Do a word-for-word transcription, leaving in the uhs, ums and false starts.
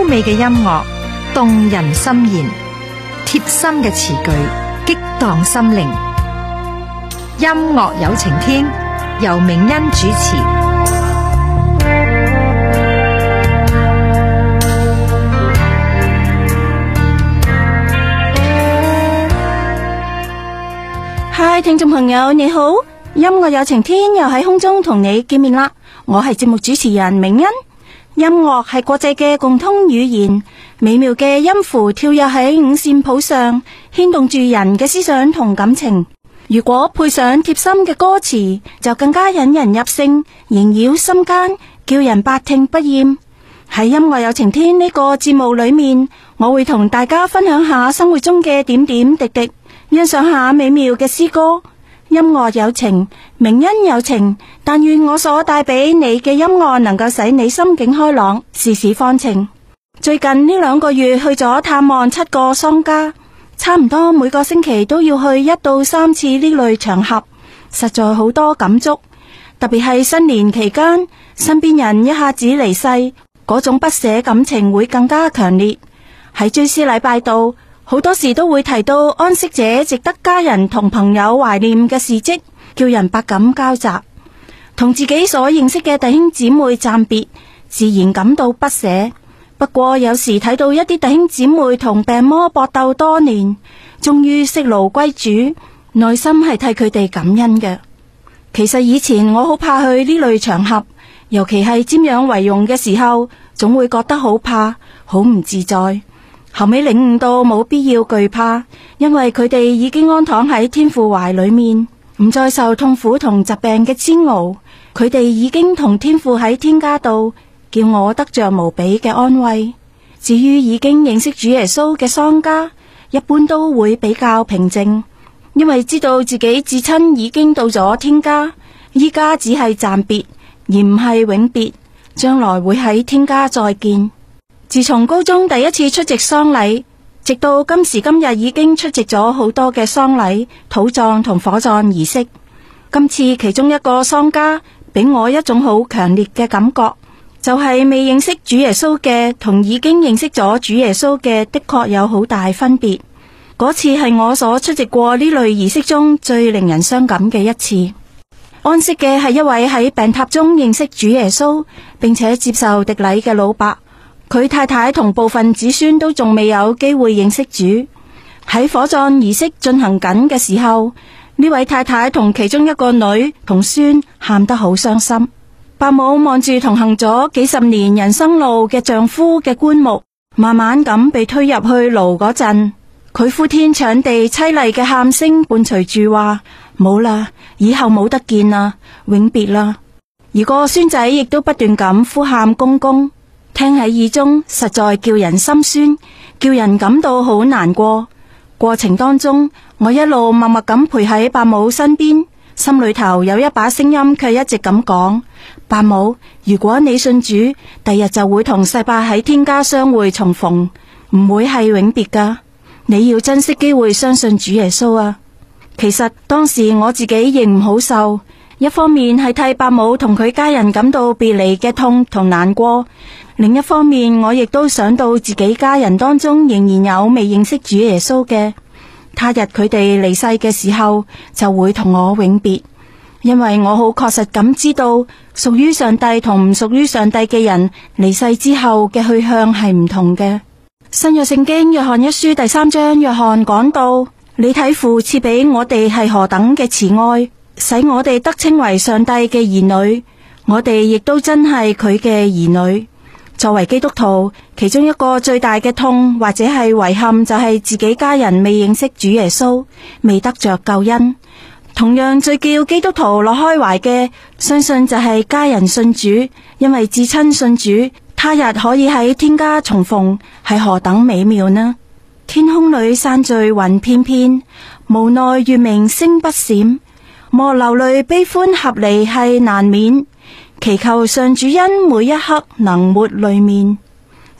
美嘅音樂，動人心弦，貼心嘅詞句，激盪心靈。音樂有晴天，由明恩主持。 嗨，聽眾朋友你好，音樂有晴天又喺空中同你見面啦。我係節目主持人明恩。音樂係國際嘅共通語言，美妙嘅音符跳躍喺五線譜上，牽動住人嘅思想同感情。如果配上貼心嘅歌詞，就更加引人入勝，縈繞心間，叫人百聽不厭。喺音樂有晴天呢個節目裏面，我會同大家分享下生活中嘅點點滴滴，欣賞下美妙嘅詩歌。音樂有情，明恩有情，但願我所帶俾你嘅音樂能夠使你心境開朗，事事放晴。最近呢兩個月去咗探望七個喪家，差唔多每個星期都要去一到三次呢類場合，實在好多感觸。特別係新年期間，身邊人一下子離世，嗰種不捨感情會更加強烈。喺追思禮拜度，好多時都會提到安息者值得家人同朋友懷念嘅事跡，叫人百感交集。同自己所認識嘅弟兄姊妹暫別，自然感到不捨。不過有時睇到一啲弟兄姊妹同病魔搏鬥多年，終於息怒歸主，內心係替佢哋感恩嘅。其實以前我好怕去呢類場合，尤其係瞻仰遺容嘅時候，總會覺得好怕，好唔自在。後尾領悟到冇必要懼怕，因為佢哋已經安躺喺天父懷裏面，唔再受痛苦同疾病嘅煎熬。佢哋已經同天父喺天家度，叫我得着無比嘅安慰。至於已經認識主耶穌嘅喪家，一般都會比較平靜，因為知道自己至親已經到咗天家，依家只係暫別，而唔係永別，將來會喺天家再見。自從高中第一次出席喪禮，直到今時今日已經出席咗好多嘅喪禮、土葬同火葬儀式。今次其中一個喪家俾我一種好強烈嘅感覺，就係未認識主耶穌嘅同已經認識咗主耶穌嘅的確有好大分別。嗰次係我所出席過呢類儀式中最令人傷感嘅一次。安息嘅係一位喺病榻中認識主耶穌並且接受滴禮嘅老伯。佢太太同部分子孫都仲未有機會認識主。喺火葬儀式進行緊嘅時候，呢位太太同其中一個女同孫喊得好傷心。伯母望住同行咗幾十年人生路嘅丈夫嘅棺木，慢慢咁被推入去爐嗰陣，佢呼天搶地淒厲嘅喊聲伴隨住話：冇啦，以後冇得見啦，永別啦。而個孫仔亦都不斷咁呼喊公公。聽喺耳中，實在叫人心酸，叫人感到好難過。過程當中，我一路默默咁陪喺伯母身邊，心裏頭有一把聲音卻一直咁講：伯母，如果你信主，第日就會同世伯喺天家相會重逢，唔會係永別噶。你要珍惜機會相信主耶穌啊！其實當時我自己亦唔好受，一方面係替伯母同佢家人感到別離嘅痛同難過，另一方面我亦都想到自己家人當中仍然有未認識主耶穌嘅，他日佢哋離世嘅時候就會同我永別。因為我好確實咁知道，屬於上帝同唔屬於上帝嘅人離世之後嘅去向係唔同嘅。新約聖經約翰一書第三章，約翰講到：你睇父賜俾我哋係何等嘅慈愛，使我哋得稱為上帝嘅兒女，我哋亦都真係佢嘅兒女。作為基督徒，其中一個最大嘅痛或者係遺憾，就係自己家人未認識主耶穌，未得着救恩。同樣最叫基督徒樂開懷嘅，相信就係家人信主，因為至親信主，他日可以喺天家重逢，係何等美妙呢？天空裏散聚雲片片，無奈月明星不閃，莫流淚悲歡合離係難免，祈求上主恩每一刻能抹淚面。